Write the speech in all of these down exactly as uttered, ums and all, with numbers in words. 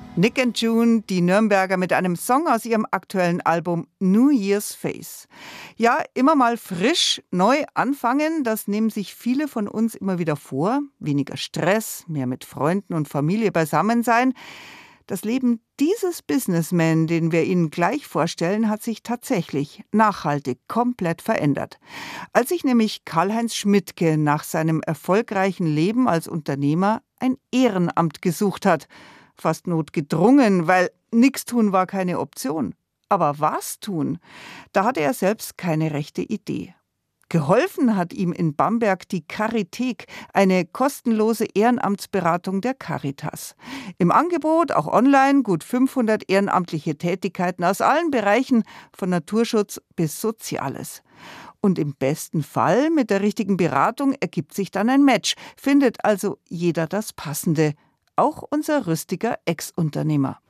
Nick and June, die Nürnberger, mit einem Song aus ihrem aktuellen Album New Year's Face. Ja, immer mal frisch, neu anfangen, das nehmen sich viele von uns immer wieder vor. Weniger Stress, mehr mit Freunden und Familie beisammen sein. Das Leben dieses Businessman, den wir Ihnen gleich vorstellen, hat sich tatsächlich nachhaltig komplett verändert. Als sich nämlich Karl-Heinz Schmidtke nach seinem erfolgreichen Leben als Unternehmer ein Ehrenamt gesucht hat, fast notgedrungen, weil nichts tun war keine Option. Aber was tun? Da hatte er selbst keine rechte Idee. Geholfen hat ihm in Bamberg die Charithek, eine kostenlose Ehrenamtsberatung der Caritas. Im Angebot, auch online, gut fünfhundert ehrenamtliche Tätigkeiten aus allen Bereichen, von Naturschutz bis Soziales. Und im besten Fall, mit der richtigen Beratung, ergibt sich dann ein Match, findet also jeder das Passende. Auch unser rüstiger Ex-Unternehmer.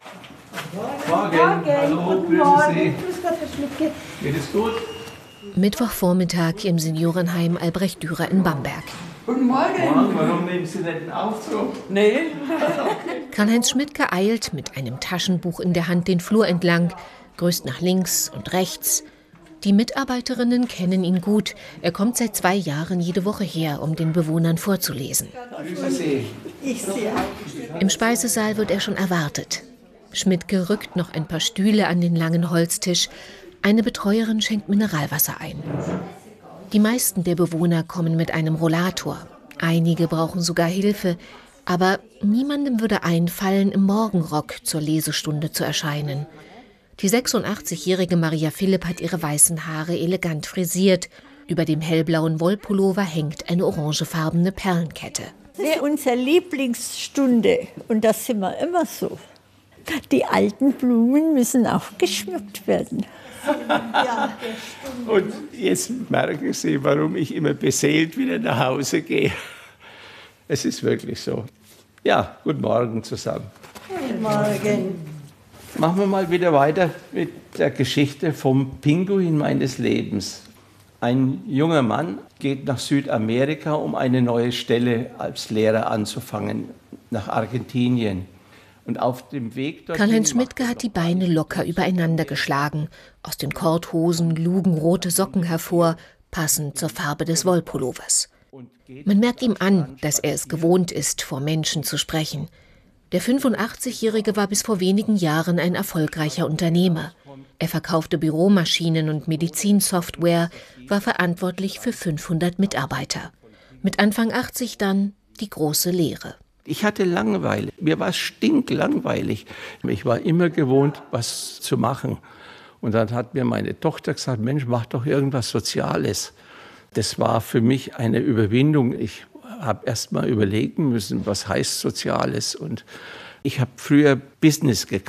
Morgen. Morgen. Hallo, grüße Sie. Grüß Gott, Herr Schmidtke. Geht es gut? Mittwochvormittag im Seniorenheim Albrecht Dürer in Bamberg. Guten Morgen. Morgen. Warum nehmen Sie nicht den Aufzug? Nee. Okay. Karl-Heinz Schmidtke eilt mit einem Taschenbuch in der Hand den Flur entlang, grüßt nach links und rechts. Die Mitarbeiterinnen kennen ihn gut. Er kommt seit zwei Jahren jede Woche her, um den Bewohnern vorzulesen. Grüße Sie. Ich sehe. Im Speisesaal wird er schon erwartet. Schmidtke rückt noch ein paar Stühle an den langen Holztisch. Eine Betreuerin schenkt Mineralwasser ein. Die meisten der Bewohner kommen mit einem Rollator. Einige brauchen sogar Hilfe. Aber niemandem würde einfallen, im Morgenrock zur Lesestunde zu erscheinen. Die sechsundachtzigjährige Maria Philipp hat ihre weißen Haare elegant frisiert. Über dem hellblauen Wollpullover hängt eine orangefarbene Perlenkette. Das ist unsere Lieblingsstunde und das sind wir immer so. Die alten Blumen müssen auch geschmückt werden. Ja, und jetzt merken Sie, warum ich immer beseelt wieder nach Hause gehe. Es ist wirklich so. Ja, guten Morgen zusammen. Guten Morgen. Machen wir mal wieder weiter mit der Geschichte vom Pinguin meines Lebens. Ein junger Mann geht nach Südamerika, um eine neue Stelle als Lehrer anzufangen, nach Argentinien. Und auf dem Weg dorthin Karl-Heinz Schmidtke hat die Beine locker übereinander geschlagen. Aus den Korthosen lugen rote Socken hervor, passend zur Farbe des Wollpullovers. Man merkt ihm an, dass er es gewohnt ist, vor Menschen zu sprechen. Der fünfundachtzigjährige war bis vor wenigen Jahren ein erfolgreicher Unternehmer. Er verkaufte Büromaschinen und Medizinsoftware, war verantwortlich für fünfhundert Mitarbeiter. Mit Anfang achtzig dann die große Lehre. Ich hatte Langeweile. Mir war es stinklangweilig. Ich war immer gewohnt, was zu machen. Und dann hat mir meine Tochter gesagt, Mensch, mach doch irgendwas Soziales. Das war für mich eine Überwindung. Ich habe erst mal überlegen müssen, was heißt Soziales. Und ich habe früher Business gekauft.